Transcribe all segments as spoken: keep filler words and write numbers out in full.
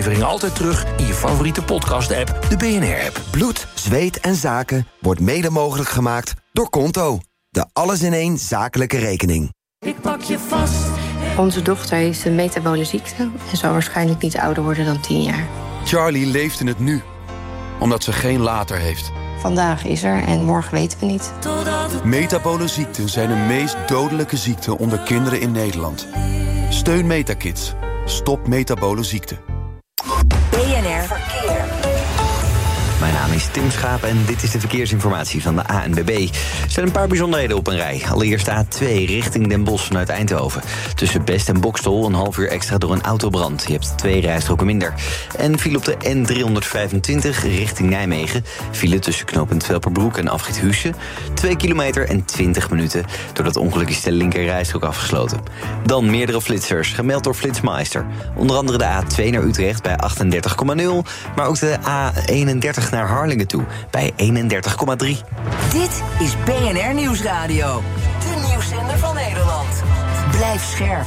aflevering altijd terug in je favoriete podcast-app, de B N R-app. Bloed, zweet en zaken wordt mede mogelijk gemaakt door Konto. De alles-in-één zakelijke rekening. Ik pak je vast. Onze dochter heeft een metabole ziekte en zal waarschijnlijk niet ouder worden dan tien jaar. Charlie leeft in het nu, omdat ze geen later heeft. Vandaag is er en morgen weten we niet. Metabole ziekten zijn de meest dodelijke ziekten onder kinderen in Nederland. Steun Metakids. Stop metabole ziekte. B N R Verkeer. Mijn naam is Tim Schaap en dit is de verkeersinformatie van de A N W B. Er zijn een paar bijzonderheden op een rij. Allereerst de A twee richting Den Bosch vanuit Eindhoven. Tussen Best en Boxtel een half uur extra door een autobrand. Je hebt twee rijstroken minder. En file op de N driehonderdvijfentwintig richting Nijmegen. File tussen knooppunt Velperbroek en afrit Husse. twee kilometer en twintig minuten. Door dat ongeluk is de linker rijstrook afgesloten. Dan meerdere flitsers, gemeld door Flitsmeister. Onder andere de A twee naar Utrecht bij achtendertig komma nul. Maar ook de A eenendertig naar Harlingen toe bij eenendertig komma drie. Dit is B N R Nieuwsradio. De nieuwszender van Nederland. Blijf scherp.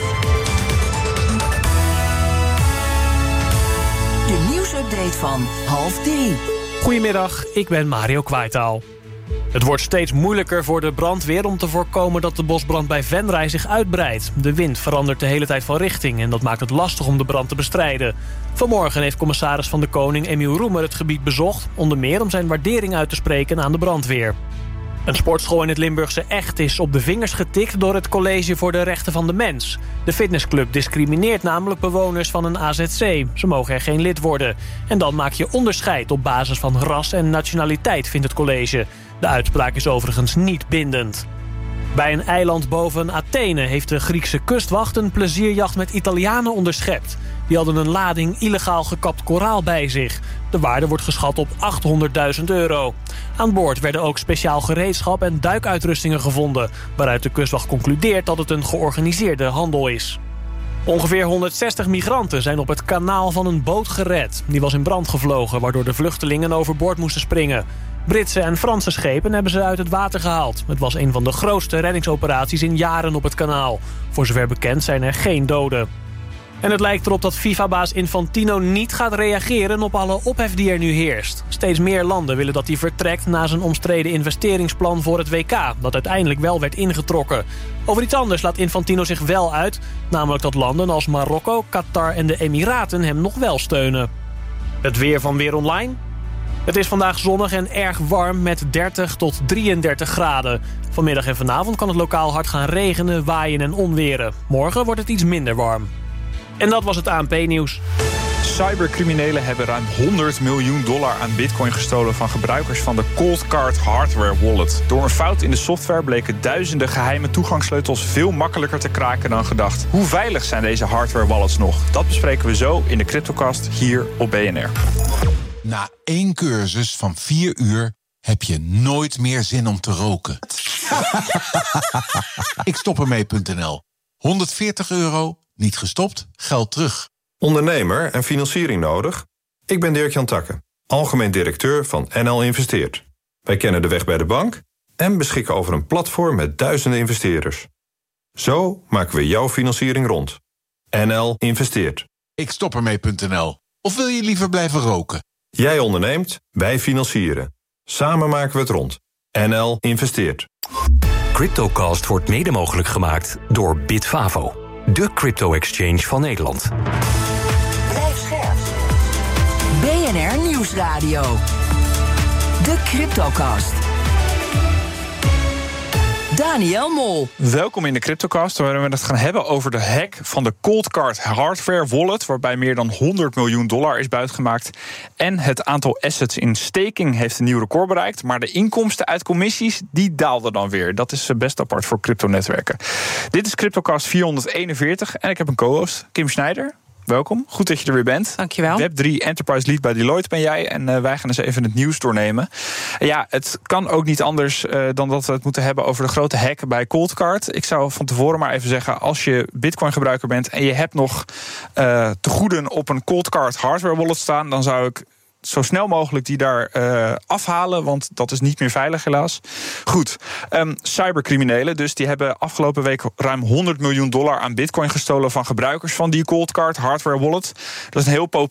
De nieuwsupdate van half drie. Goedemiddag, ik ben Mario Kwaitaal. Het wordt steeds moeilijker voor de brandweer om te voorkomen dat de bosbrand bij Venray zich uitbreidt. De wind verandert de hele tijd van richting en dat maakt het lastig om de brand te bestrijden. Vanmorgen heeft commissaris van de Koning Emiel Roemer het gebied bezocht, onder meer om zijn waardering uit te spreken aan de brandweer. Een sportschool in het Limburgse Echt is op de vingers getikt door het College voor de Rechten van de Mens. De fitnessclub discrimineert namelijk bewoners van een A Z C. Ze mogen er geen lid worden. En dan maak je onderscheid op basis van ras en nationaliteit, vindt het college. De uitspraak is overigens niet bindend. Bij een eiland boven Athene heeft de Griekse kustwacht een plezierjacht met Italianen onderschept. Die hadden een lading illegaal gekapt koraal bij zich. De waarde wordt geschat op achthonderdduizend euro. Aan boord werden ook speciaal gereedschap en duikuitrustingen gevonden, waaruit de kustwacht concludeert dat het een georganiseerde handel is. Ongeveer honderdzestig migranten zijn op het kanaal van een boot gered. Die was in brand gevlogen, waardoor de vluchtelingen overboord moesten springen. Britse en Franse schepen hebben ze uit het water gehaald. Het was een van de grootste reddingsoperaties in jaren op het kanaal. Voor zover bekend zijn er geen doden. En het lijkt erop dat FIFA-baas Infantino niet gaat reageren op alle ophef die er nu heerst. Steeds meer landen willen dat hij vertrekt na zijn omstreden investeringsplan voor het W K, dat uiteindelijk wel werd ingetrokken. Over iets anders laat Infantino zich wel uit, namelijk dat landen als Marokko, Qatar en de Emiraten hem nog wel steunen. Het weer van Weer Online. Het is vandaag zonnig en erg warm met dertig tot drieëndertig graden. Vanmiddag en vanavond kan het lokaal hard gaan regenen, waaien en onweren. Morgen wordt het iets minder warm. En dat was het A N P-nieuws. Cybercriminelen hebben ruim honderd miljoen dollar aan bitcoin gestolen van gebruikers van de Cold Card hardware wallet. Door een fout in de software bleken duizenden geheime toegangssleutels veel makkelijker te kraken dan gedacht. Hoe veilig zijn deze hardware wallets nog? Dat bespreken we zo in de CryptoCast hier op B N R. Na één cursus van vier uur heb je nooit meer zin om te roken. Ik stop ermee punt n l. honderdveertig euro, niet gestopt, geld terug. Ondernemer en financiering nodig? Ik ben Dirk-Jan Takke, algemeen directeur van N L Investeert. Wij kennen de weg bij de bank en beschikken over een platform met duizenden investeerders. Zo maken we jouw financiering rond. N L Investeert. Ik stop ermee punt n l. Of wil je liever blijven roken? Jij onderneemt, wij financieren. Samen maken we het rond. N L Investeert. CryptoCast wordt mede mogelijk gemaakt door Bitfavo, de crypto-exchange van Nederland. Blijf scherp. B N R Nieuwsradio. De CryptoCast. Daniel Mol. Welkom in de CryptoCast, waarin we het gaan hebben over de hack van de Cold Card hardware wallet, waarbij meer dan honderd miljoen dollar is buitgemaakt. En het aantal assets in staking heeft een nieuw record bereikt, maar de inkomsten uit commissies, die daalden dan weer. Dat is best apart voor cryptonetwerken. Dit is CryptoCast vierhonderdeenenveertig en ik heb een co-host, Kim Schneider. Welkom, goed dat je er weer bent. Dankjewel. Web drie Enterprise Lead bij Deloitte ben jij. En uh, wij gaan eens even het nieuws doornemen. Uh, ja, het kan ook niet anders uh, dan dat we het moeten hebben over de grote hack bij Cold Card. Ik zou van tevoren maar even zeggen, als je Bitcoin gebruiker bent en je hebt nog uh, te goeden op een Cold Card hardware wallet staan, dan zou ik zo snel mogelijk die daar uh, afhalen, want dat is niet meer veilig helaas. Goed, um, cybercriminelen dus, die hebben afgelopen week ruim honderd miljoen dollar aan bitcoin gestolen van gebruikers van die Cold Card hardware wallet. Dat is een heel